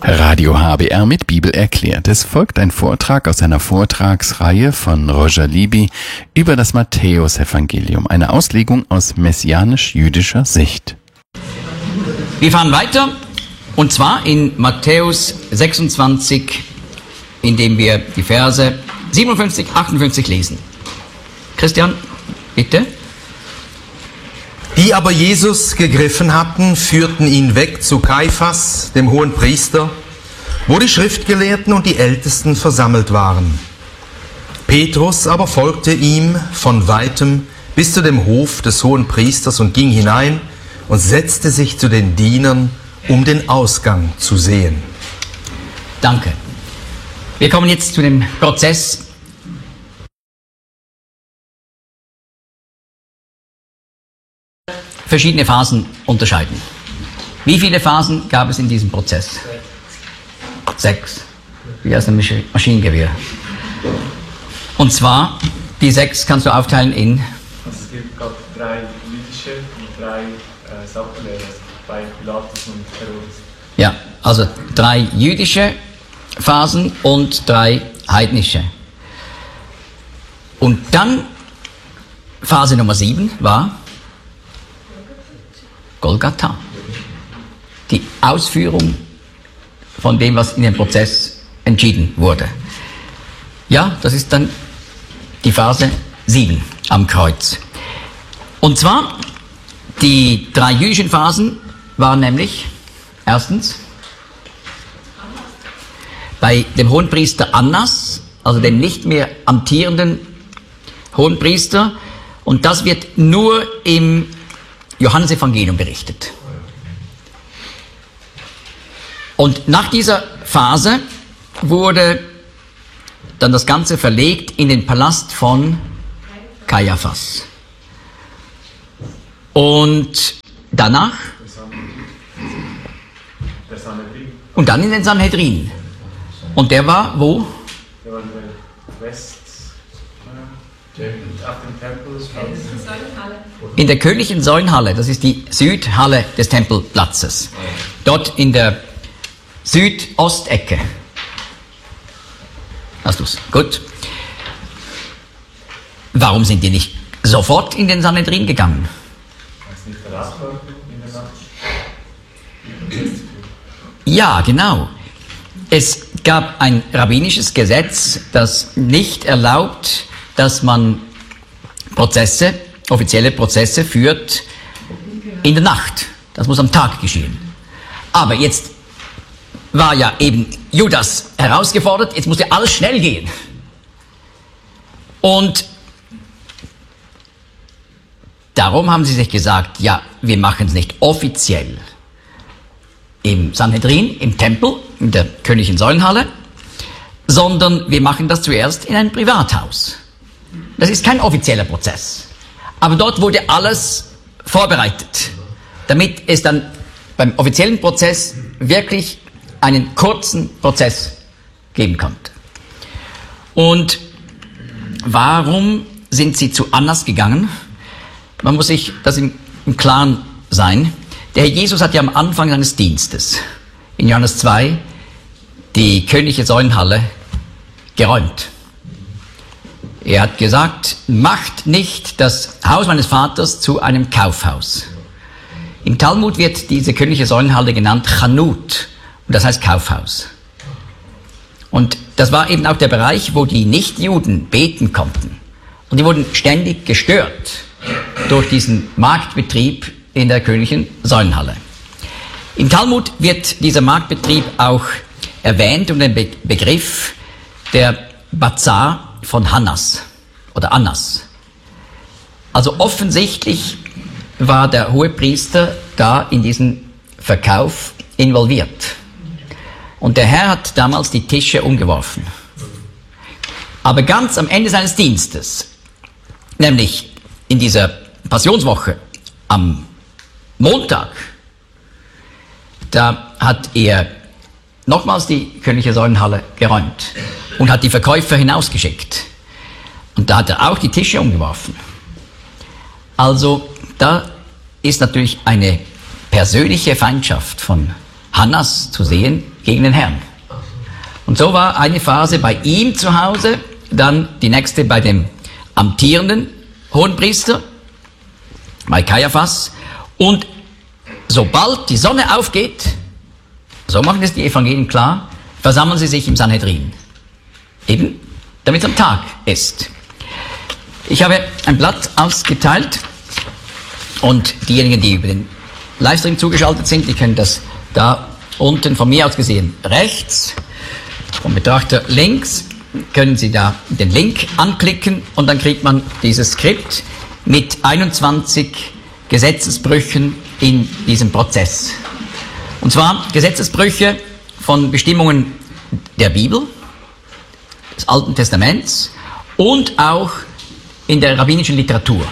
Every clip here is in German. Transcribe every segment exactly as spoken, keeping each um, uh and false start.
Radio H B R mit Bibel erklärt. Es folgt ein Vortrag aus einer Vortragsreihe von Roger Libby über das Matthäusevangelium, eine Auslegung aus messianisch-jüdischer Sicht. Wir fahren weiter, und zwar in Matthäus sechsundzwanzig, indem wir die Verse siebenundfünfzig, achtundfünfzig lesen. Christian, bitte. Die aber Jesus gegriffen hatten, führten ihn weg zu Kaiphas, dem Hohenpriester, wo die Schriftgelehrten und die Ältesten versammelt waren. Petrus aber folgte ihm von weitem bis zu dem Hof des Hohenpriesters und ging hinein und setzte sich zu den Dienern, um den Ausgang zu sehen. Danke. Wir kommen jetzt zu dem Prozess verschiedene Phasen unterscheiden. Wie viele Phasen gab es in diesem Prozess? Sechs. Wie aus einem Maschinengewehr. Und zwar, die sechs kannst du aufteilen in? Also es gibt gerade drei jüdische und drei äh, säkulare, bei Pilatus und Herodes. Ja, also drei jüdische Phasen und drei heidnische. Und dann, Phase Nummer sieben war Golgatha. Die Ausführung von dem, was in dem Prozess entschieden wurde. Ja, das ist dann die Phase sieben am Kreuz. Und zwar, die drei jüdischen Phasen waren nämlich, erstens, bei dem Hohenpriester Annas, also dem nicht mehr amtierenden Hohenpriester, und das wird nur im Johannesevangelium berichtet. Und nach dieser Phase wurde dann das Ganze verlegt in den Palast von Kaiaphas. Und danach und dann in den Sanhedrin. Und der war wo? Der war in der West, auf dem Tempel. In der königlichen Säulenhalle, das ist die Südhalle des Tempelplatzes. Dort in der Südostecke. Hast du's? Gut. Warum sind die nicht sofort in den Sanhedrin gegangen? Ist nicht der Rache in der Nacht? Ja, genau. Es gab ein rabbinisches Gesetz, das nicht erlaubt, dass man Prozesse, offizielle Prozesse führt in der Nacht. Das muss am Tag geschehen. Aber jetzt war ja eben Judas herausgefordert, jetzt musste alles schnell gehen. Und darum haben sie sich gesagt, ja, wir machen es nicht offiziell im Sanhedrin, im Tempel, in der königlichen Säulenhalle, sondern wir machen das zuerst in einem Privathaus. Das ist kein offizieller Prozess. Aber dort wurde alles vorbereitet, damit es dann beim offiziellen Prozess wirklich einen kurzen Prozess geben konnte. Und warum sind sie zu Annas gegangen? Man muss sich das im, im Klaren sein. Der Herr Jesus hat ja am Anfang seines Dienstes in Johannes zwei die königliche Säulenhalle geräumt. Er hat gesagt, macht nicht das Haus meines Vaters zu einem Kaufhaus. Im Talmud wird diese königliche Säulenhalle genannt Chanut, und das heißt Kaufhaus. Und das war eben auch der Bereich, wo die Nichtjuden beten konnten. Und die wurden ständig gestört durch diesen Marktbetrieb in der königlichen Säulenhalle. Im Talmud wird dieser Marktbetrieb auch erwähnt um den Be- Begriff der Bazar von Hannas oder Annas. Also offensichtlich war der Hohepriester da in diesen Verkauf involviert. Und der Herr hat damals die Tische umgeworfen. Aber ganz am Ende seines Dienstes, nämlich in dieser Passionswoche am Montag, da hat er nochmals die königliche Säulenhalle geräumt und hat die Verkäufer hinausgeschickt. Und da hat er auch die Tische umgeworfen. Also da ist natürlich eine persönliche Feindschaft von Hannas zu sehen gegen den Herrn. Und so war eine Phase bei ihm zu Hause, dann die nächste bei dem amtierenden Hohenpriester, bei Kaiaphas. Und sobald die Sonne aufgeht, so machen es die Evangelien klar, versammeln sie sich im Sanhedrin. Eben, damit es am Tag ist. Ich habe ein Blatt ausgeteilt und diejenigen, die über den Livestream zugeschaltet sind, die können das da unten von mir aus gesehen rechts, vom Betrachter links, können Sie da den Link anklicken und dann kriegt man dieses Skript mit einundzwanzig Gesetzesbrüchen in diesem Prozess. Und zwar Gesetzesbrüche von Bestimmungen der Bibel, des Alten Testaments und auch in der rabbinischen Literatur.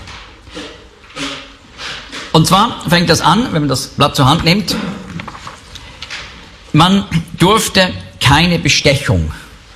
Und zwar fängt das an, wenn man das Blatt zur Hand nimmt, man durfte keine Bestechung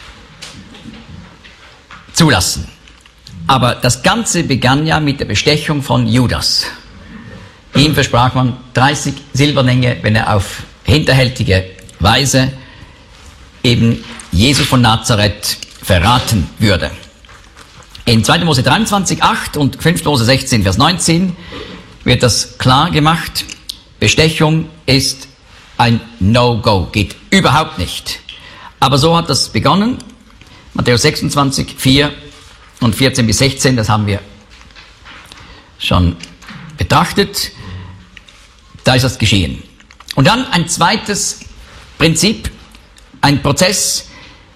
zulassen. Aber das Ganze begann ja mit der Bestechung von Judas. Ihm versprach man dreißig Silberlinge, wenn er auf hinterhältige Weise eben Jesus von Nazareth verraten würde. In zweiter Mose dreiundzwanzig, acht und fünfter Mose sechzehn, Vers neunzehn wird das klar gemacht. Bestechung ist ein No-Go, geht überhaupt nicht. Aber so hat das begonnen. Matthäus sechsundzwanzig, vier und vierzehn bis sechzehn, das haben wir schon betrachtet. Da ist das geschehen. Und dann ein zweites Prinzip, ein Prozess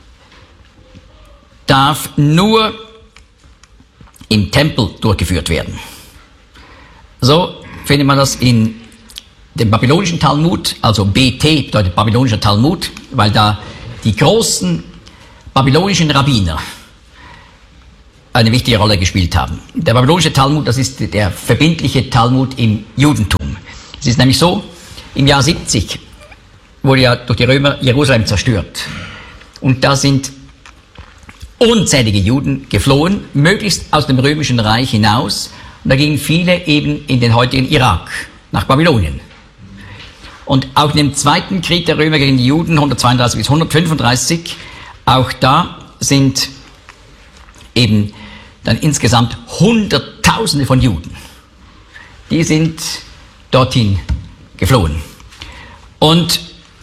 darf nur im Tempel durchgeführt werden. So findet man das in dem babylonischen Talmud, also B T bedeutet babylonischer Talmud, weil da die großen babylonischen Rabbiner eine wichtige Rolle gespielt haben. Der babylonische Talmud, das ist der verbindliche Talmud im Judentum. Es ist nämlich so, im Jahr siebzig wurde ja durch die Römer Jerusalem zerstört. Und da sind unzählige Juden geflohen, möglichst aus dem römischen Reich hinaus. Und da gingen viele eben in den heutigen Irak, nach Babylonien. Und auch in dem zweiten Krieg der Römer gegen die Juden, hundertzweiunddreißig bis hundertfünfunddreißig, auch da sind eben dann insgesamt Hunderttausende von Juden. Die sind dorthin geflohen. Und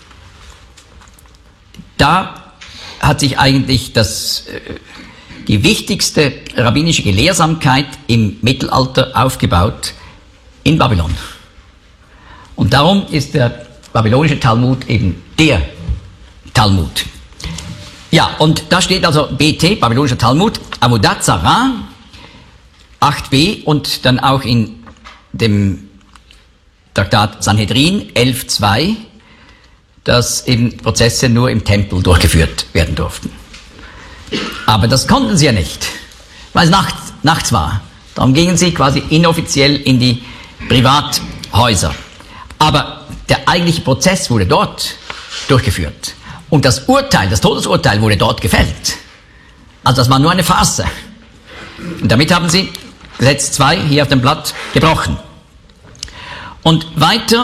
da hat sich eigentlich das, die wichtigste rabbinische Gelehrsamkeit im Mittelalter aufgebaut in Babylon. Und darum ist der babylonische Talmud eben der Talmud. Ja, und da steht also B T, babylonischer Talmud, Avodat Zarah, acht b und dann auch in dem Traktat Sanhedrin elf zwei, dass eben Prozesse nur im Tempel durchgeführt werden durften. Aber das konnten sie ja nicht, weil es nachts, nachts war. Darum gingen sie quasi inoffiziell in die Privathäuser. Aber der eigentliche Prozess wurde dort durchgeführt. Und das Urteil, das Todesurteil wurde dort gefällt. Also das war nur eine Farce. Und damit haben sie Gesetz zwei hier auf dem Blatt gebrochen. Und weiter,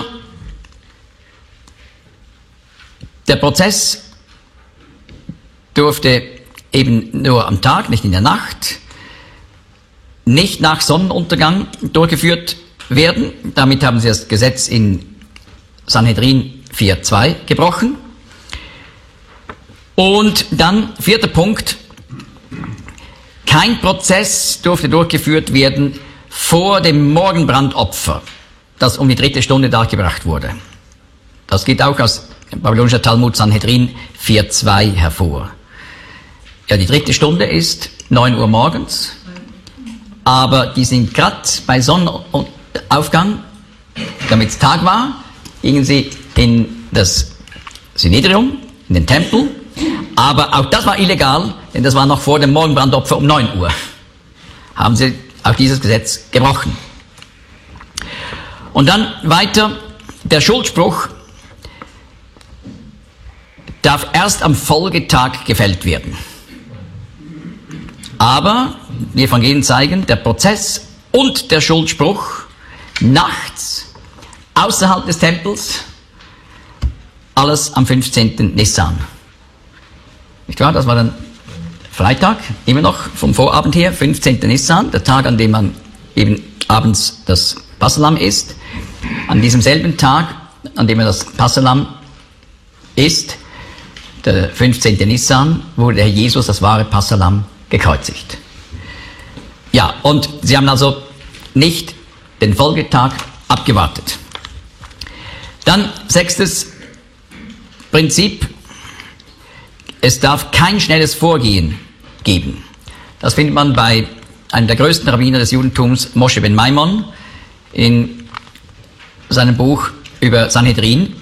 der Prozess durfte eben nur am Tag, nicht in der Nacht, nicht nach Sonnenuntergang durchgeführt werden. Damit haben sie das Gesetz in Sanhedrin vier zwei gebrochen. Und dann, vierter Punkt, kein Prozess durfte durchgeführt werden vor dem Morgenbrandopfer, das um die dritte Stunde dargebracht wurde. Das geht auch aus babylonischer Talmud Sanhedrin vier zwei hervor. Ja, die dritte Stunde ist neun Uhr morgens, aber die sind gerade bei Sonnenaufgang, damit es Tag war, gingen sie in das Synedrium, in den Tempel, aber auch das war illegal, denn das war noch vor dem Morgenbrandopfer um neun Uhr. Haben sie auch dieses Gesetz gebrochen. Und dann weiter, der Schuldspruch darf erst am Folgetag gefällt werden. Aber die Evangelien zeigen, der Prozess und der Schuldspruch nachts außerhalb des Tempels alles am fünfzehnten Nissan. Nicht wahr? Das war dann Freitag, immer noch vom Vorabend her, fünfzehnten Nissan, der Tag, an dem man eben abends das Passahlamm isst. An diesem selben Tag, an dem er das Passahlamm isst, der fünfzehnten Nissan, wurde der Herr Jesus, das wahre Passahlamm, gekreuzigt. Ja, und sie haben also nicht den Folgetag abgewartet. Dann sechstes Prinzip: Es darf kein schnelles Vorgehen geben. Das findet man bei einem der größten Rabbiner des Judentums, Moshe ben Maimon, in seinem Buch über Sanhedrin,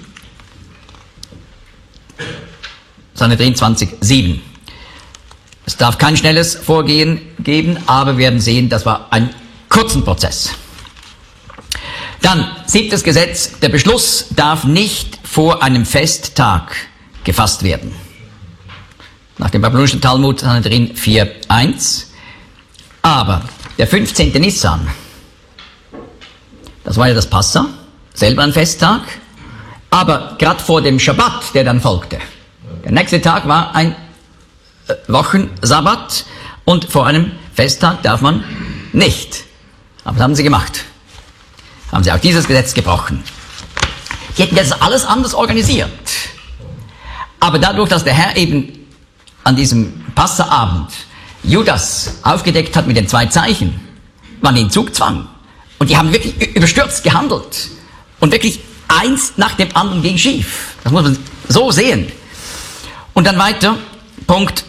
Sanhedrin zwanzig sieben. Es darf kein schnelles Vorgehen geben, aber wir werden sehen, das war ein kurzer Prozess. Dann, siebtes Gesetz: Der Beschluss darf nicht vor einem Festtag gefasst werden. Nach dem babylonischen Talmud, Sanhedrin vier eins. Aber der fünfzehnte Nissan, das war ja das Passa, selber ein Festtag, aber gerade vor dem Schabbat, der dann folgte. Der nächste Tag war ein Wochensabbat und vor einem Festtag darf man nicht. Aber das haben sie gemacht. Haben sie auch dieses Gesetz gebrochen. Die hätten das alles anders organisiert. Aber dadurch, dass der Herr eben an diesem Passaabend Judas aufgedeckt hat mit den zwei Zeichen, man ihn Zugzwang. Und die haben wirklich überstürzt gehandelt. Und wirklich eins nach dem anderen ging schief. Das muss man so sehen. Und dann weiter, Punkt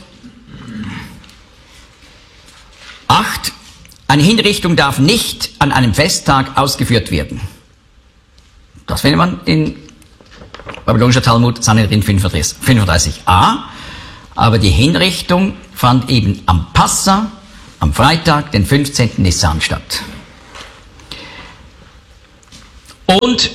acht. Eine Hinrichtung darf nicht an einem Festtag ausgeführt werden. Das findet man in babylonischer Talmud, Sanhedrin fünfunddreißig a. Aber die Hinrichtung fand eben am Passa, am Freitag, den fünfzehnten Nissan statt. Und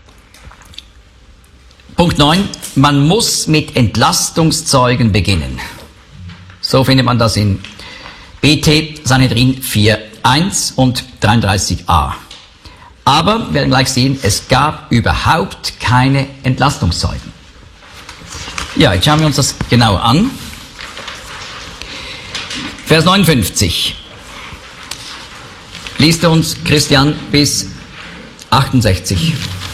Punkt neun, man muss mit Entlastungszeugen beginnen. So findet man das in B T, Sanhedrin vier eins und dreiunddreißig a. Aber wir werden gleich sehen, es gab überhaupt keine Entlastungszeugen. Ja, jetzt schauen wir uns das genauer an. Vers neunundfünfzig. Liest er uns, Christian, bis achtundsechzig.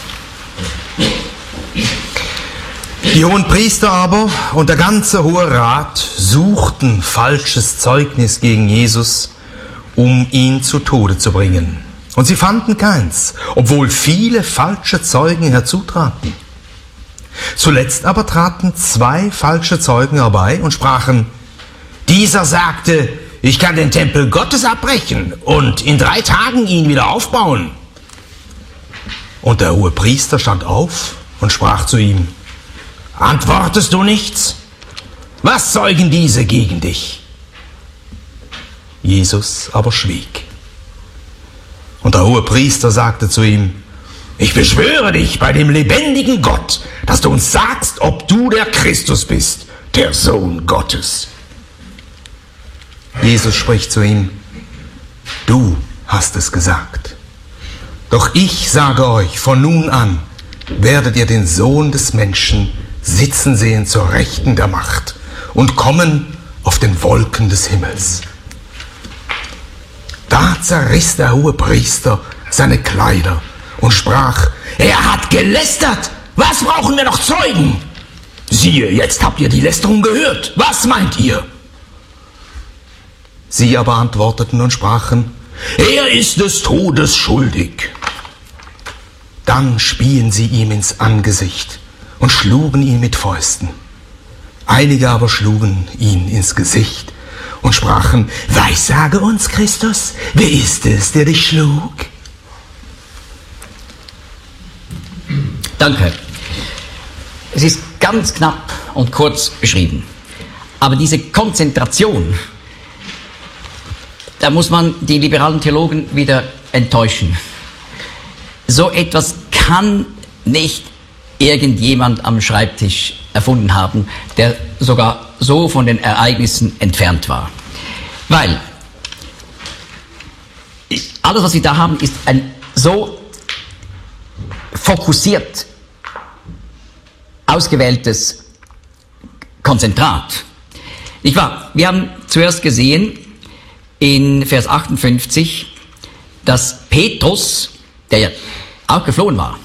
Die Hohenpriester aber und der ganze Hohe Rat suchten falsches Zeugnis gegen Jesus, um ihn zu Tode zu bringen. Und sie fanden keins, obwohl viele falsche Zeugen herzutraten. Zuletzt aber traten zwei falsche Zeugen herbei und sprachen: Dieser sagte, ich kann den Tempel Gottes abbrechen und in drei Tagen ihn wieder aufbauen. Und der Hohepriester stand auf und sprach zu ihm: Antwortest du nichts? Was zeugen diese gegen dich? Jesus aber schwieg. Und der Hohepriester sagte zu ihm: Ich beschwöre dich bei dem lebendigen Gott, dass du uns sagst, ob du der Christus bist, der Sohn Gottes. Jesus spricht zu ihm: Du hast es gesagt. Doch ich sage euch, von nun an werdet ihr den Sohn des Menschen sitzen sehen zur Rechten der Macht und kommen auf den Wolken des Himmels. Da zerriss der Hohepriester seine Kleider und sprach: Er hat gelästert! Was brauchen wir noch Zeugen? Siehe, jetzt habt ihr die Lästerung gehört. Was meint ihr? Sie aber antworteten und sprachen: Er ist des Todes schuldig. Dann spien sie ihm ins Angesicht und schlugen ihn mit Fäusten. Einige aber schlugen ihn ins Gesicht und sprachen: Weissage uns, Christus, wer ist es, der dich schlug? Danke. Es ist ganz knapp und kurz beschrieben. Aber diese Konzentration, da muss man die liberalen Theologen wieder enttäuschen. So etwas kann nicht irgendjemand am Schreibtisch erfunden haben, der sogar so von den Ereignissen entfernt war. Weil alles, was wir da haben, ist ein so fokussiert ausgewähltes Konzentrat. Nicht wahr? Wir haben zuerst gesehen in Vers achtundfünfzig, dass Petrus, der ja auch geflohen war,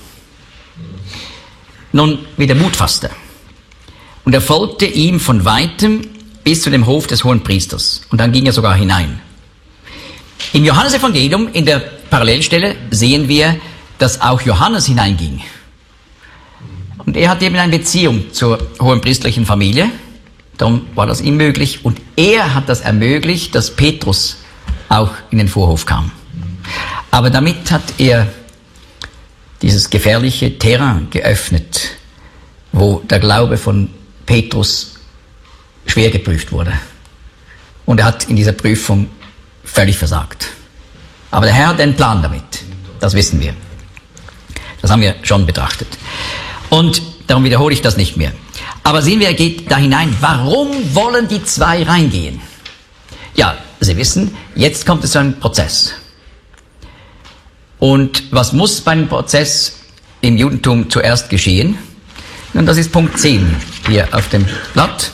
nun wieder Mut fasste. Und er folgte ihm von weitem bis zu dem Hof des Hohenpriesters. Und dann ging er sogar hinein. Im Johannesevangelium, in der Parallelstelle, sehen wir, dass auch Johannes hineinging. Und er hat eben eine Beziehung zur hohenpriesterlichen Familie. Darum war das ihm möglich. Und er hat das ermöglicht, dass Petrus auch in den Vorhof kam. Aber damit hat er dieses gefährliche Terrain geöffnet, wo der Glaube von Petrus schwer geprüft wurde. Und er hat in dieser Prüfung völlig versagt. Aber der Herr hat einen Plan damit. Das wissen wir. Das haben wir schon betrachtet. Und darum wiederhole ich das nicht mehr. Aber sehen wir, er geht da hinein. Warum wollen die zwei reingehen? Ja, Sie wissen, jetzt kommt es zu einem Prozess. Und was muss beim Prozess im Judentum zuerst geschehen? Nun, das ist Punkt zehn hier auf dem Blatt.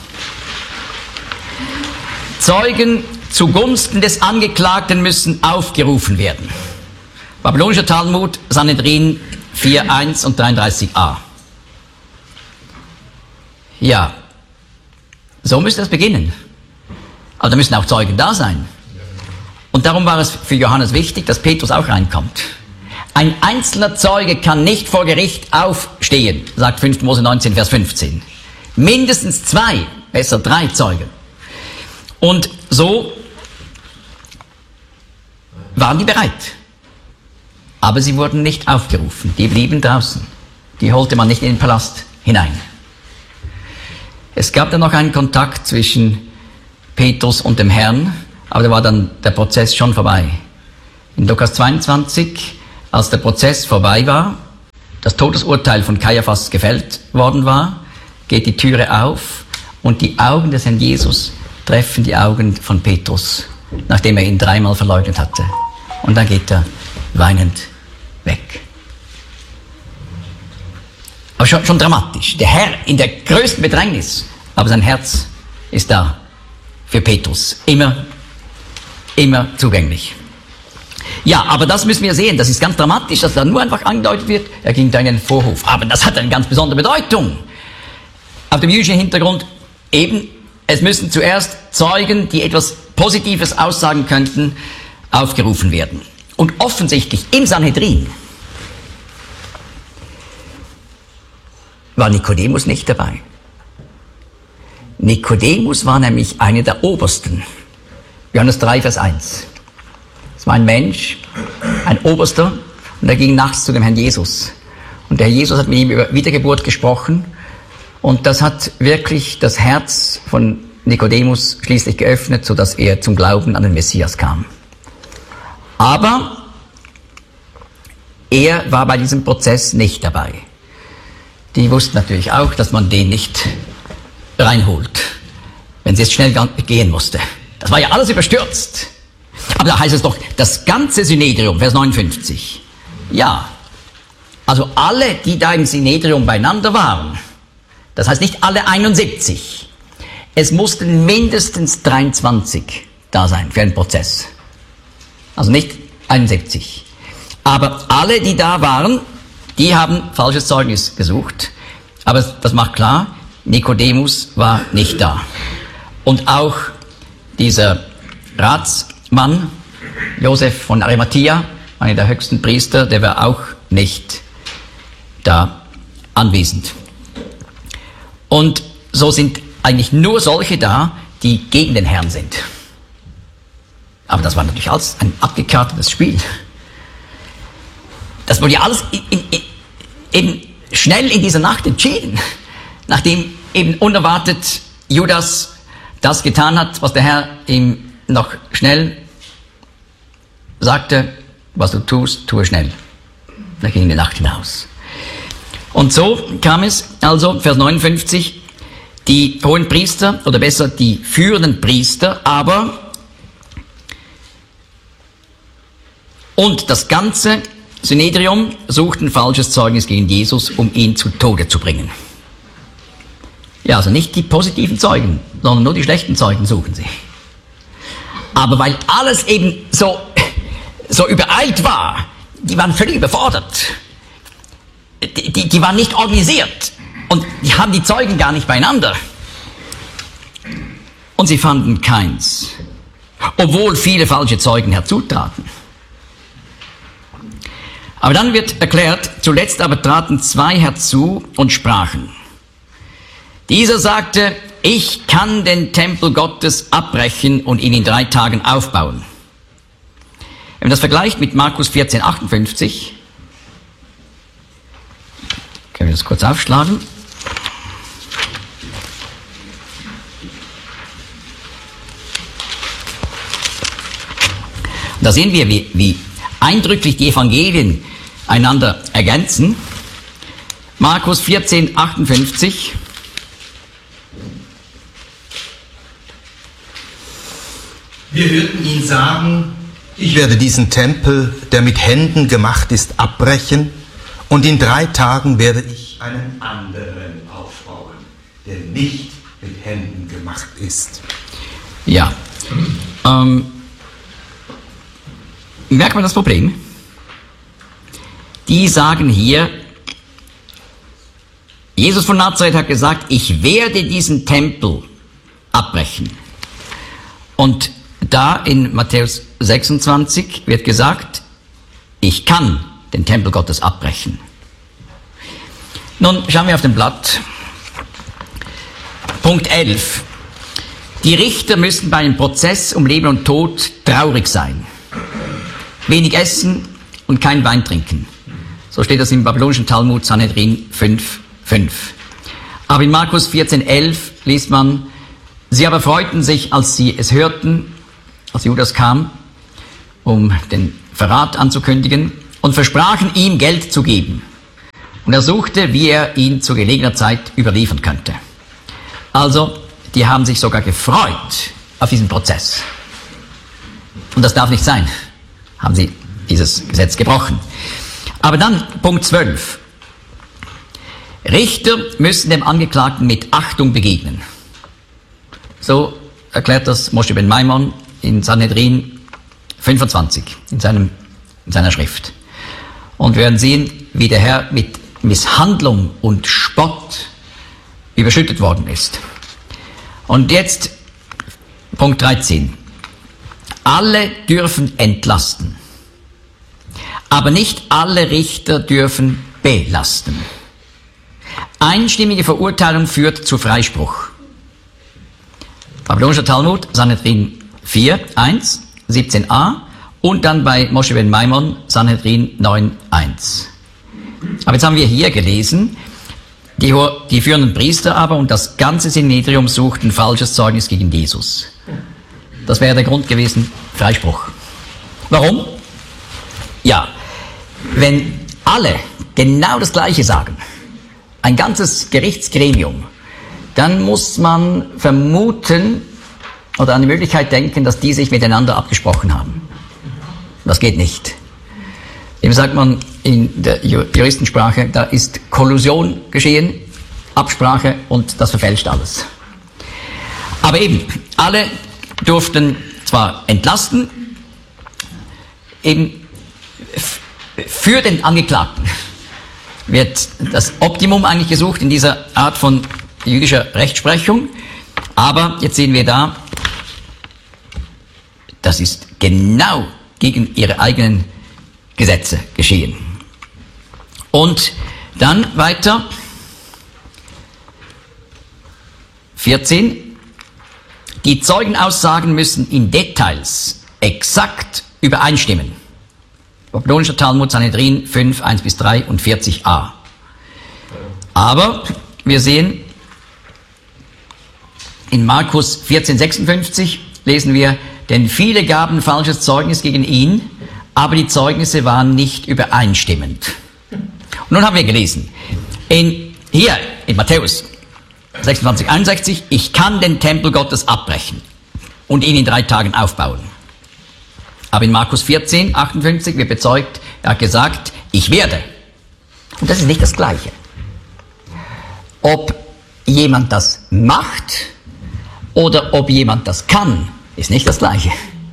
Zeugen zugunsten des Angeklagten müssen aufgerufen werden. Babylonischer Talmud, Sanhedrin vier eins und dreiunddreißig a. Ja, so müsste es beginnen. Aber da müssen auch Zeugen da sein. Und darum war es für Johannes wichtig, dass Petrus auch reinkommt. Ein einzelner Zeuge kann nicht vor Gericht aufstehen, sagt fünfter Mose neunzehn, Vers fünfzehn. Mindestens zwei, besser drei Zeugen. Und so waren die bereit. Aber sie wurden nicht aufgerufen, die blieben draußen. Die holte man nicht in den Palast hinein. Es gab dann noch einen Kontakt zwischen Petrus und dem Herrn, aber da war dann der Prozess schon vorbei. In Lukas zweiundzwanzig, als der Prozess vorbei war, das Todesurteil von Kaiaphas gefällt worden war, geht die Türe auf und die Augen des Herrn Jesus treffen die Augen von Petrus, nachdem er ihn dreimal verleugnet hatte. Und dann geht er weinend weg. Aber schon, schon dramatisch. Der Herr in der größten Bedrängnis, aber sein Herz ist da für Petrus. Immer, immer zugänglich. Ja, aber das müssen wir sehen. Das ist ganz dramatisch, dass da nur einfach angedeutet wird, er ging da in den Vorhof. Aber das hat eine ganz besondere Bedeutung. Auf dem jüdischen Hintergrund eben, es müssen zuerst Zeugen, die etwas Positives aussagen könnten, aufgerufen werden. Und offensichtlich im Sanhedrin war Nikodemus nicht dabei. Nikodemus war nämlich einer der Obersten. Johannes drei, Vers eins. Es war ein Mensch, ein Oberster, und er ging nachts zu dem Herrn Jesus. Und der Herr Jesus hat mit ihm über Wiedergeburt gesprochen, und das hat wirklich das Herz von Nikodemus schließlich geöffnet, sodass er zum Glauben an den Messias kam. Aber er war bei diesem Prozess nicht dabei. Die wussten natürlich auch, dass man den nicht reinholt, wenn es jetzt schnell gehen musste. Das war ja alles überstürzt. Aber da heißt es doch, das ganze Synedrium, Vers neunundfünfzig. Ja, also alle, die da im Synedrium beieinander waren, das heißt nicht alle einundsiebzig, es mussten mindestens dreiundzwanzig da sein für einen Prozess. Also nicht einundsiebzig. Aber alle, die da waren, die haben falsches Zeugnis gesucht. Aber das macht klar, Nikodemus war nicht da. Und auch dieser Ratsmann, Josef von Arimathea, einer der höchsten Priester, der war auch nicht da anwesend. Und so sind eigentlich nur solche da, die gegen den Herrn sind. Aber das war natürlich alles ein abgekartetes Spiel. Das wurde ja alles in, in, in, schnell in dieser Nacht entschieden, nachdem eben unerwartet Judas das getan hat, was der Herr ihm noch schnell sagte, was du tust, tue schnell. Da ging die Nacht hinaus. Und so kam es, also Vers neunundfünfzig, die hohen Priester, oder besser die führenden Priester, aber und das ganze Synedrium suchten falsches Zeugnis gegen Jesus, um ihn zu Tode zu bringen. Ja, also nicht die positiven Zeugen, sondern nur die schlechten Zeugen suchen sie. Aber weil alles eben so, so übereilt war, die waren völlig überfordert. Die, die, die waren nicht organisiert. Und die haben die Zeugen gar nicht beieinander. Und sie fanden keins. Obwohl viele falsche Zeugen herzutraten. Aber dann wird erklärt, zuletzt aber traten zwei herzu und sprachen. Dieser sagte, ich kann den Tempel Gottes abbrechen und ihn in drei Tagen aufbauen. Wenn man das vergleicht mit Markus vierzehn, achtundfünfzig, können wir das kurz aufschlagen. Da sehen wir, wie, wie eindrücklich die Evangelien einander ergänzen. Markus vierzehn, achtundfünfzig. Wir hörten ihn sagen, ich werde diesen Tempel, der mit Händen gemacht ist, abbrechen und in drei Tagen werde ich einen anderen aufbauen, der nicht mit Händen gemacht ist. Ja, ähm, merkt man das Problem? Die sagen hier, Jesus von Nazareth hat gesagt, ich werde diesen Tempel abbrechen. Und da in Matthäus sechsundzwanzig wird gesagt, ich kann den Tempel Gottes abbrechen. Nun schauen wir auf dem Blatt. Punkt elf. Die Richter müssen bei einem Prozess um Leben und Tod traurig sein. Wenig essen und kein Wein trinken. So steht das im babylonischen Talmud Sanhedrin fünf, fünf. Aber in Markus vierzehn, elf liest man, sie aber freuten sich, als sie es hörten, als Judas kam, um den Verrat anzukündigen, und versprachen ihm Geld zu geben. Und er suchte, wie er ihn zu gelegener Zeit überliefern könnte. Also, die haben sich sogar gefreut auf diesen Prozess. Und das darf nicht sein. Haben sie dieses Gesetz gebrochen. Aber dann Punkt zwölf. Richter müssen dem Angeklagten mit Achtung begegnen. So erklärt das Moshe ben Maimon in Sanhedrin fünfundzwanzig, in, seinem, in seiner Schrift. Und wir werden sehen, wie der Herr mit Misshandlung und Spott überschüttet worden ist. Und jetzt Punkt dreizehn. Alle dürfen entlasten, aber nicht alle Richter dürfen belasten. Einstimmige Verurteilung führt zu Freispruch. Babylonischer Talmud, Sanhedrin vier, eins, siebzehn a und dann bei Moshe ben Maimon, Sanhedrin neun, eins. Aber jetzt haben wir hier gelesen, die, die führenden Priester aber und das ganze Synedrium suchten falsches Zeugnis gegen Jesus. Das wäre der Grund gewesen, Freispruch. Warum? Ja, wenn alle genau das Gleiche sagen, ein ganzes Gerichtsgremium, dann muss man vermuten oder an die Möglichkeit denken, dass die sich miteinander abgesprochen haben. Das geht nicht. Eben sagt man in der Juristensprache, da ist Kollusion geschehen, Absprache und das verfälscht alles. Aber eben, alle durften zwar entlasten, eben für den Angeklagten wird das Optimum eigentlich gesucht in dieser Art von jüdischer Rechtsprechung. Aber jetzt sehen wir da, das ist genau gegen ihre eigenen Gesetze geschehen. Und dann weiter, vierzehn. Die Zeugenaussagen müssen in Details exakt übereinstimmen. Babylonischer Talmud, Sanhedrin fünf, eins bis drei und vierzig a. Aber wir sehen, in Markus vierzehn, sechsundfünfzig lesen wir, denn viele gaben falsches Zeugnis gegen ihn, aber die Zeugnisse waren nicht übereinstimmend. Und nun haben wir gelesen, in, hier in Matthäus sechsundzwanzig, einundsechzig, ich kann den Tempel Gottes abbrechen und ihn in drei Tagen aufbauen. Aber in Markus vierzehn, achtundfünfzig wird bezeugt, er hat gesagt, ich werde. Und das ist nicht das Gleiche. Ob jemand das macht oder ob jemand das kann, ist nicht das Gleiche.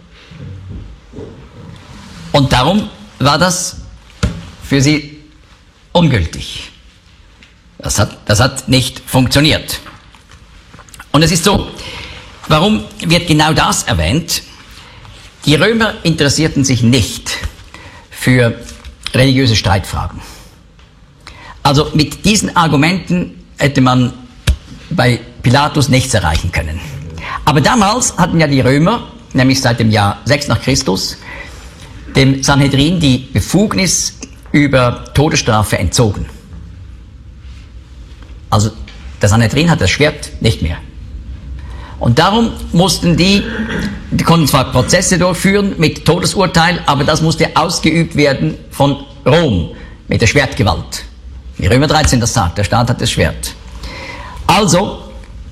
Und darum war das für sie ungültig. Das hat, das hat nicht funktioniert. Und es ist so, warum wird genau das erwähnt? Die Römer interessierten sich nicht für religiöse Streitfragen. Also mit diesen Argumenten hätte man bei Pilatus nichts erreichen können. Aber damals hatten ja die Römer, nämlich seit dem Jahr sechs nach Christus, dem Sanhedrin die Befugnis über Todesstrafe entzogen. Also der Sanhedrin hat das Schwert nicht mehr. Und darum mussten die, die konnten zwar Prozesse durchführen mit Todesurteil, aber das musste ausgeübt werden von Rom mit der Schwertgewalt. Wie Römer dreizehn das sagt, der Staat hat das Schwert. Also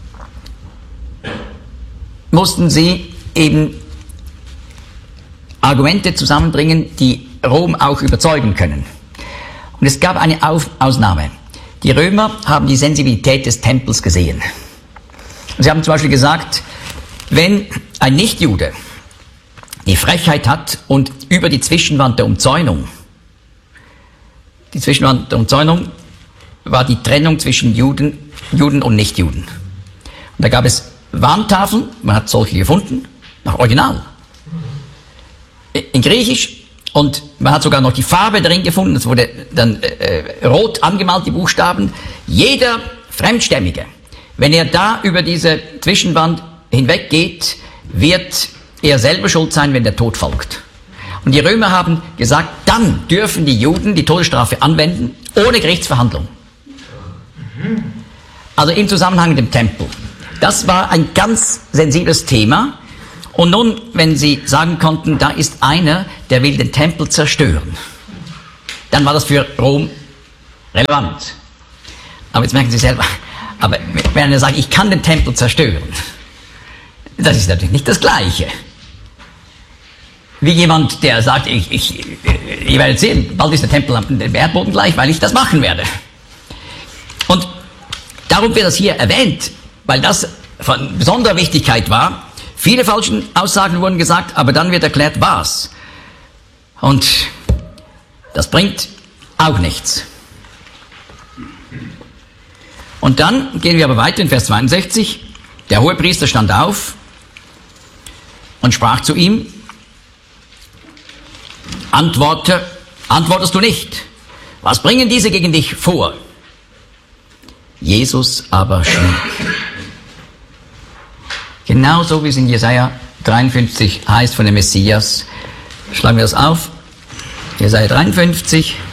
mussten sie eben Argumente zusammenbringen, die Rom auch überzeugen können. Und es gab eine Auf- Ausnahme. Die Römer haben die Sensibilität des Tempels gesehen. Und sie haben zum Beispiel gesagt, wenn ein Nichtjude die Frechheit hat und über die Zwischenwand der Umzäunung, die Zwischenwand der Umzäunung war die Trennung zwischen Juden, Juden und Nichtjuden. Und da gab es Warntafeln, man hat solche gefunden, nach Original, in Griechisch, und man hat sogar noch die Farbe drin gefunden, es wurde dann äh, rot angemalt, die Buchstaben. Jeder Fremdstämmige, wenn er da über diese Zwischenwand hinweggeht, wird er selber schuld sein, wenn der Tod folgt. Und die Römer haben gesagt, dann dürfen die Juden die Todesstrafe anwenden, ohne Gerichtsverhandlung. Also im Zusammenhang mit dem Tempel. Das war ein ganz sensibles Thema. Und nun, wenn sie sagen konnten, da ist einer, der will den Tempel zerstören, dann war das für Rom relevant. Aber jetzt merken Sie selber, aber wenn einer sagt, ich kann den Tempel zerstören, das ist natürlich nicht das Gleiche. Wie jemand, der sagt, ich, ich, ich werde sehen, bald ist der Tempel am Erdboden gleich, weil ich das machen werde. Und darum wird das hier erwähnt, weil das von besonderer Wichtigkeit war. Viele falsche Aussagen wurden gesagt, aber dann wird erklärt, was. Und das bringt auch nichts. Und dann gehen wir aber weiter in Vers zweiundsechzig. Der Hohepriester stand auf und sprach zu ihm, Antworte, antwortest du nicht? Was bringen diese gegen dich vor? Jesus aber schwieg. Genauso wie es in Jesaja dreiundfünfzig heißt von dem Messias. Schlagen wir das auf. Jesaja dreiundfünfzig.